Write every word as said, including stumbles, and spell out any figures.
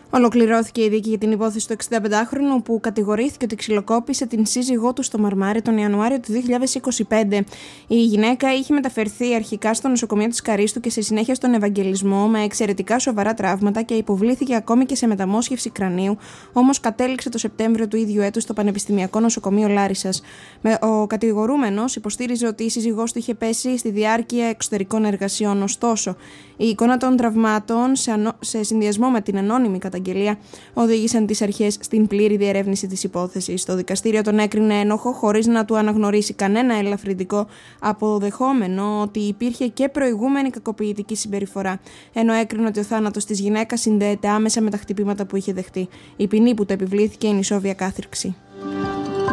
Ολοκληρώθηκε η δίκη για την υπόθεση του εξηνταπεντάχρονου που κατηγορήθηκε ότι ξυλοκόπησε την σύζυγό του στο Μαρμάρι τον Ιανουάριο του δύο χιλιάδες είκοσι πέντε. Η γυναίκα είχε μεταφερθεί αρχικά στο νοσοκομείο της Καρίστου και σε συνέχεια στον Ευαγγελισμό με εξαιρετικά σοβαρά τραύματα και υποβλήθηκε ακόμη και σε μεταμόσχευση κρανίου, όμως κατέληξε το Σεπτέμβριο του ίδιου έτους στο Πανεπιστημιακό Νοσοκομείο Λάρισσας. Ο κατηγορούμενος υποστήριζε ότι η σύζυγός του είχε πέσει στη διάρκεια εξωτερικών εργασιών. Ωστόσο, η εικόνα των τραυμάτων σε, ανώ... σε συνδυασμό με την ανώνυμη καταγγελία οδήγησαν τις αρχές στην πλήρη διερεύνηση της υπόθεσης. Το δικαστήριο τον έκρινε ένοχο χωρίς να του αναγνωρίσει κανένα ελαφρυντικό, αποδεχόμενο ότι υπήρχε και προηγούμενη κακοποιητική συμπεριφορά, ενώ έκρινε ότι ο θάνατος της γυναίκας συνδέεται άμεσα με τα χτυπήματα που είχε δεχτεί. Η ποινή που το επιβλήθηκε είναι ισόβια κάθυρξη.